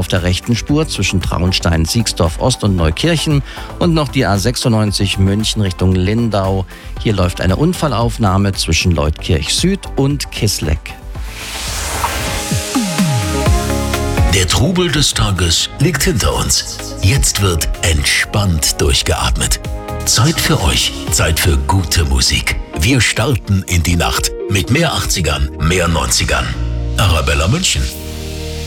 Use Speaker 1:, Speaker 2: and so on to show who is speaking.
Speaker 1: auf der rechten Spur zwischen Traunstein, Siegsdorf Ost und Neukirchen und noch die A96 München Richtung Lindau. Hier läuft eine Unfallaufnahme zwischen Leutkirch Süd und Kissleck.
Speaker 2: Der Trubel des Tages liegt hinter uns. Jetzt wird entspannt durchgeatmet. Zeit für euch, Zeit für gute Musik. Wir starten in die Nacht mit mehr 80ern, mehr 90ern. Arabella München.